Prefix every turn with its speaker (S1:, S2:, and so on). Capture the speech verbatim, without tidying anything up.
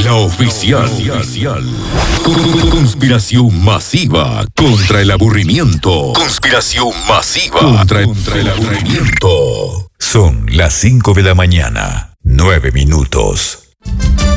S1: La oficial. Conspiración masiva contra el aburrimiento. Conspiración masiva contra, contra el aburrimiento. Son las cinco de la mañana, nueve minutos.